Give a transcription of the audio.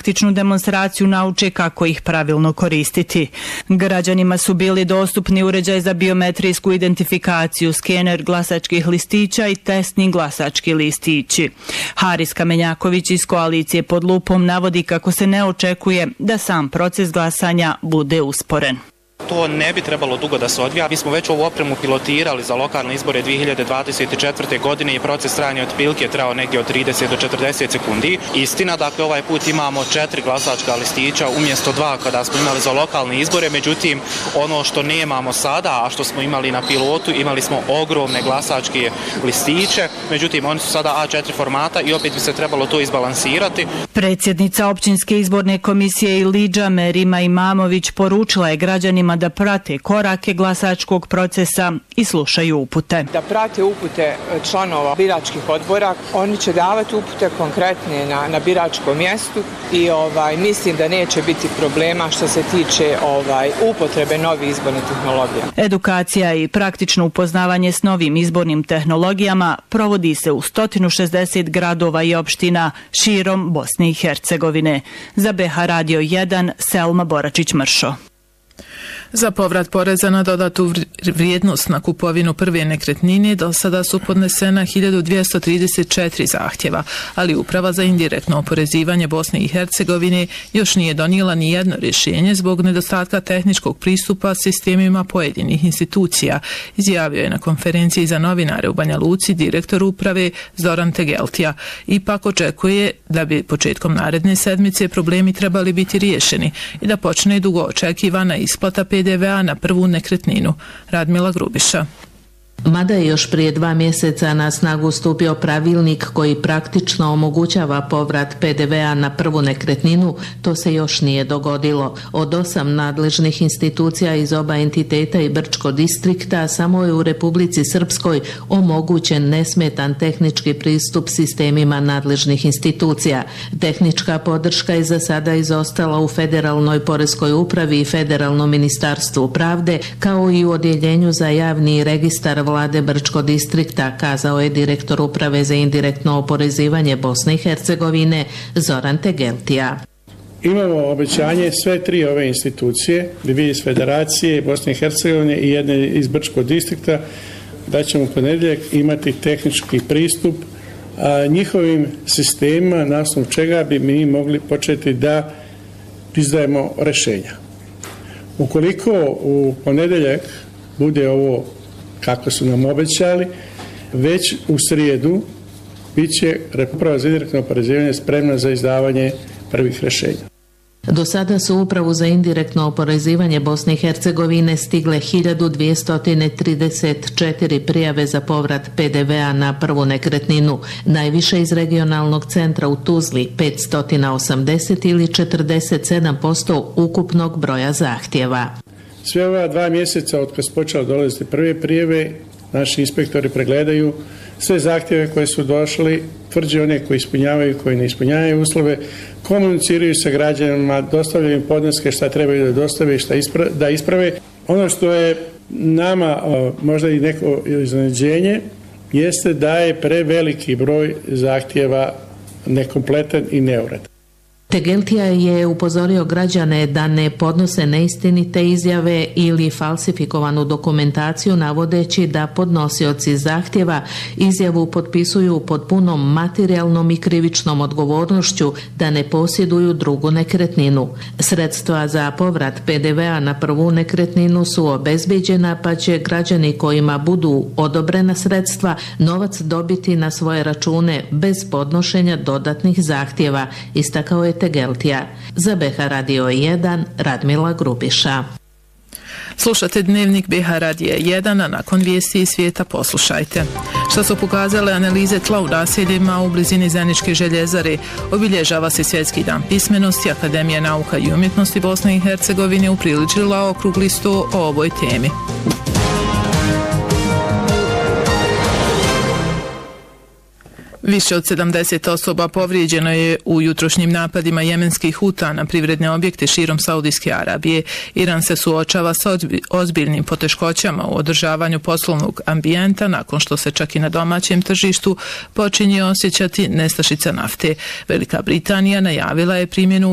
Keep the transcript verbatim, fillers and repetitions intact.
praktičnu demonstraciju nauče kako ih pravilno koristiti. Građanima su bili dostupni uređaj za biometrijsku identifikaciju, skener glasačkih listića i testni glasački listići. Haris Kamenjaković iz koalicije Pod lupom navodi kako se ne očekuje da sam proces glasanja bude usporen. To ne bi trebalo dugo da se odvija. Mi smo već ovu opremu pilotirali za lokalne izbore dvije hiljade dvadeset četvrte. godine i proces trajanja otprilike trajao negdje od trideset do četrdeset sekundi. Istina, dakle, ovaj put imamo četiri glasačka listića umjesto dva kada smo imali za lokalne izbore. Međutim, ono što nemamo sada, a što smo imali na pilotu, imali smo ogromne glasačke listiće. Međutim, oni su sada A četiri formata i opet bi se trebalo to izbalansirati. Predsjednica općinske izborne komisije Ilidža Merima Imamović poručila je građanima da prate korake glasačkog procesa i slušaju upute. Da prate upute članova biračkih odbora, oni će davati upute konkretne na, na biračkom mjestu i ovaj, mislim da neće biti problema što se tiče ovaj, upotrebe novih izbornih tehnologija. Edukacija i praktično upoznavanje s novim izbornim tehnologijama provodi se u sto šezdeset gradova i opština širom Bosne i Hercegovine. Za B H Radio jedan, Selma Boračić-Mršo. Za povrat poreza na dodatu vrijednost na kupovinu prve nekretnine do sada su podnesena hiljadu dvjesto trideset četiri zahtjeva, ali Uprava za indirektno oporezivanje Bosne i Hercegovine još nije donijela ni jedno rješenje zbog nedostatka tehničkog pristupa sistemima pojedinih institucija, izjavio je na konferenciji za novinare u Banja Luci direktor uprave Zoran Tegeltija. Ipak očekuje da bi početkom naredne sedmice problemi trebali biti riješeni i da počne dugo očekivana isplata P D V A na prvu nekretninu. Radmila Grubiša. Mada je još prije dva mjeseca na snagu stupio pravilnik koji praktično omogućava povrat P D V A na prvu nekretninu, to se još nije dogodilo. Od osam nadležnih institucija iz oba entiteta i Brčko distrikta samo je u Republici Srpskoj omogućen nesmetan tehnički pristup sistemima nadležnih institucija. Tehnička podrška je za sada izostala u Federalnoj poreskoj upravi i Federalnom ministarstvu pravde, kao i u odjeljenju za javni registar vlade Brčko distrikta, kazao je direktor Uprave za indirektno oporezivanje Bosne i Hercegovine Zoran Tegeltija. Imamo obećanje sve tri ove institucije, dvije iz Federacije Bosne i Hercegovine i jedne iz Brčko distrikta, da ćemo u ponedjeljak imati tehnički pristup a, njihovim sistemima, na osnovu čega bi mi mogli početi da izdajemo rješenja. Ukoliko u ponedjeljak bude ovo kako su nam obećali, već u srijedu bit će Uprava za indirektno oporezivanje spremna za izdavanje prvih rješenja. Do sada su Upravu za indirektno oporezivanje Bosne i Hercegovine stigle hiljadu dvjesto trideset četiri prijave za povrat P D V A na prvu nekretninu, najviše iz regionalnog centra u Tuzli petsto osamdeset ili četrdeset sedam posto ukupnog broja zahtjeva. Sve ova dva mjeseca od kad su počeli dolaziti prve prijeve, naši inspektori pregledaju sve zahtjeve koje su došli, tvrđe one koji ispunjavaju i koji ne ispunjavaju uslove, komuniciraju sa građanima, dostavljaju im podneske šta trebaju da dostave i šta isprave, da isprave. Ono što je nama možda i neko iznenađenje jeste da je preveliki broj zahtjeva nekompletan i neuredan. Tegeltija je upozorio građane da ne podnose neistinite izjave ili falsifikovanu dokumentaciju, navodeći da podnosioci zahtjeva izjavu potpisuju pod punom materijalnom i krivičnom odgovornošću da ne posjeduju drugu nekretninu. Sredstva za povrat P D V A na prvu nekretninu su obezbijeđena, pa će građani kojima budu odobrena sredstva novac dobiti na svoje račune bez podnošenja dodatnih zahtjeva, istakao je Tegeltija. Za B H Radio jedan, Radmila Grubiša. Slušate dnevnik B H Radija jedan, a nakon vijesti iz svijeta poslušajte. Što su pokazale analize tla u naseljima u blizini Zeničke željezare, obilježava se Svjetski dan pismenosti. Akademija nauka i umjetnosti Bosne i Hercegovine upriličila okrugli sto o ovoj temi. Više od sedamdeset osoba povrijeđeno je u jutrošnjim napadima jemenskih Huta na privredne objekte širom Saudijske Arabije. Iran se suočava sa ozbiljnim poteškoćama u održavanju poslovnog ambijenta nakon što se čak i na domaćem tržištu počinje osjećati nestašica nafte. Velika Britanija najavila je primjenu